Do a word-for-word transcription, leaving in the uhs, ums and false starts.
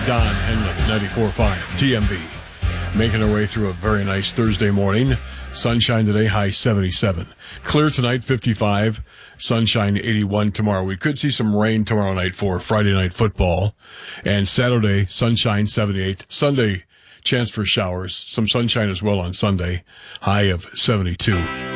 Don Henley, ninety-four point five T M B. Making our way through a very nice Thursday morning. Sunshine today, high seventy-seven. Clear tonight, fifty-five. Sunshine, eighty-one tomorrow. We could see some rain tomorrow night for Friday night football. And Saturday, sunshine, seventy-eight. Sunday, chance for showers. Some sunshine as well on Sunday, high of seventy-two.